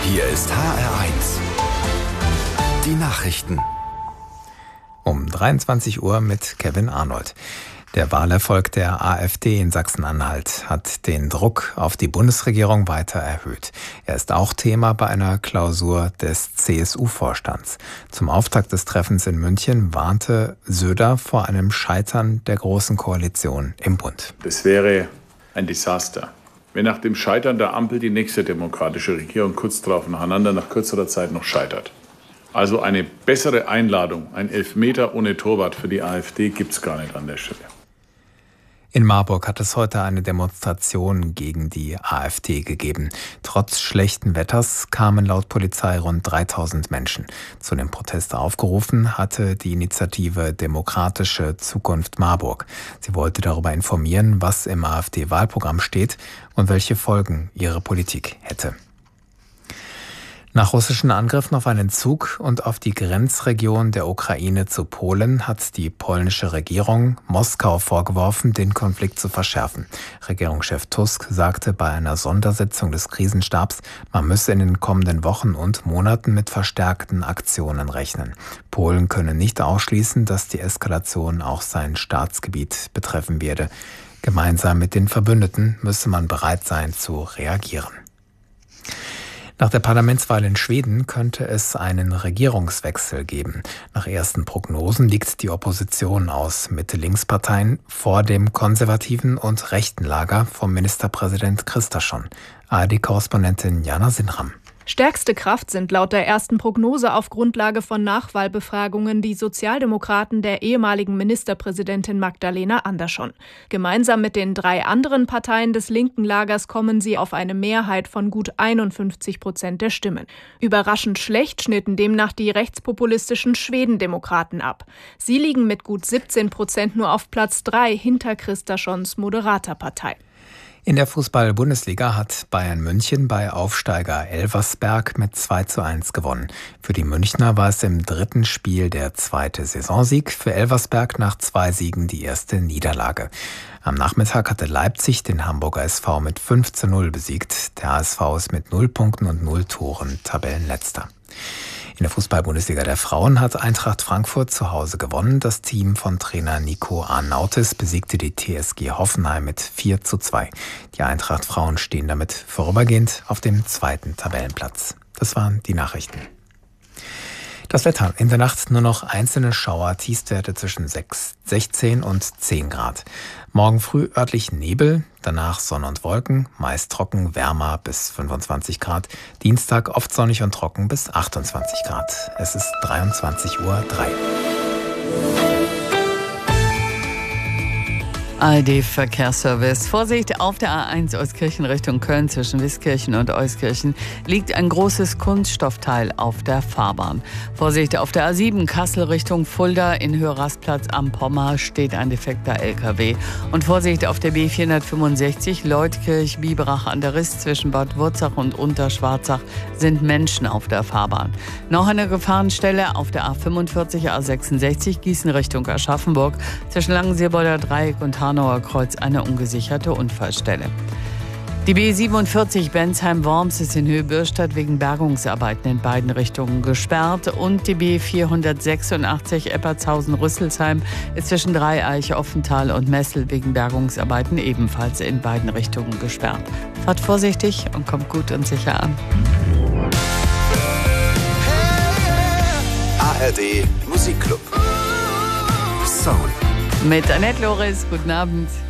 Hier ist HR1. Die Nachrichten. Um 23 Uhr mit Kevin Arnold. Der Wahlerfolg der AfD in Sachsen-Anhalt hat den Druck auf die Bundesregierung weiter erhöht. Er ist auch Thema bei einer Klausur des CSU-Vorstands. Zum Auftakt des Treffens in München warnte Söder vor einem Scheitern der Großen Koalition im Bund. Das wäre ein Desaster, wenn nach dem Scheitern der Ampel die nächste demokratische Regierung kurz darauf nacheinander nach kürzerer Zeit noch scheitert. Also eine bessere Einladung, ein Elfmeter ohne Torwart für die AfD gibt es gar nicht an der Stelle. In Marburg hat es heute eine Demonstration gegen die AfD gegeben. Trotz schlechten Wetters kamen laut Polizei rund 3000 Menschen. Zu dem Protest aufgerufen hatte die Initiative Demokratische Zukunft Marburg. Sie wollte darüber informieren, was im AfD-Wahlprogramm steht und welche Folgen ihre Politik hätte. Nach russischen Angriffen auf einen Zug und auf die Grenzregion der Ukraine zu Polen hat die polnische Regierung Moskau vorgeworfen, den Konflikt zu verschärfen. Regierungschef Tusk sagte bei einer Sondersitzung des Krisenstabs, man müsse in den kommenden Wochen und Monaten mit verstärkten Aktionen rechnen. Polen könne nicht ausschließen, dass die Eskalation auch sein Staatsgebiet betreffen werde. Gemeinsam mit den Verbündeten müsse man bereit sein zu reagieren. Nach der Parlamentswahl in Schweden könnte es einen Regierungswechsel geben. Nach ersten Prognosen liegt die Opposition aus Mitte-Links-Parteien vor dem konservativen und rechten Lager vom Ministerpräsident Kristersson. ARD-Korrespondentin Jana Sinram. Stärkste Kraft sind laut der ersten Prognose auf Grundlage von Nachwahlbefragungen die Sozialdemokraten der ehemaligen Ministerpräsidentin Magdalena Andersson. Gemeinsam mit den 3 anderen Parteien des linken Lagers kommen sie auf eine Mehrheit von gut 51% der Stimmen. Überraschend schlecht schnitten demnach die rechtspopulistischen Schwedendemokraten ab. Sie liegen mit gut 17% nur auf Platz 3 hinter Kristerssons Moderaterpartei. In der Fußball-Bundesliga hat Bayern München bei Aufsteiger Elversberg mit 2:1 gewonnen. Für die Münchner war es im 3. Spiel der 2. Saisonsieg, für Elversberg nach 2 Siegen die erste Niederlage. Am Nachmittag hatte Leipzig den Hamburger SV mit 5:0 besiegt. Der HSV ist mit 0 Punkten und 0 Toren Tabellenletzter. In der Fußball-Bundesliga der Frauen hat Eintracht Frankfurt zu Hause gewonnen. Das Team von Trainer Nico Arnautis besiegte die TSG Hoffenheim mit 4:2. Die Eintracht-Frauen stehen damit vorübergehend auf dem 2. Tabellenplatz. Das waren die Nachrichten. Das Wetter. In der Nacht nur noch einzelne Schauer, Tiefstwerte zwischen 16 und 10 Grad. Morgen früh örtlich Nebel, danach Sonne und Wolken, meist trocken, wärmer bis 25 Grad. Dienstag oft sonnig und trocken bis 28 Grad. Es ist 23:03 Uhr. ARD-Verkehrsservice. Vorsicht, auf der A1 Euskirchen Richtung Köln zwischen Wiskirchen und Euskirchen liegt ein großes Kunststoffteil auf der Fahrbahn. Vorsicht, auf der A7 Kassel Richtung Fulda in Höhe-Rastplatz am Pommer steht ein defekter LKW. Und Vorsicht, auf der B465 Leutkirch-Biberach an der Riss zwischen Bad Wurzach und Unterschwarzach sind Menschen auf der Fahrbahn. Noch eine Gefahrenstelle auf der A45 A66 Gießen Richtung Aschaffenburg zwischen Langenseebolder Dreieck und Hanauer Kreuz eine ungesicherte Unfallstelle. Die B47 Bensheim-Worms ist in Höhe Bürstadt wegen Bergungsarbeiten in beiden Richtungen gesperrt und die B486 Eppertshausen-Rüsselsheim ist zwischen Dreieich, Offental und Messel wegen Bergungsarbeiten ebenfalls in beiden Richtungen gesperrt. Fahrt vorsichtig und kommt gut und sicher an. ARD Musikclub. Soul. Mit Annette Loris, guten Abend.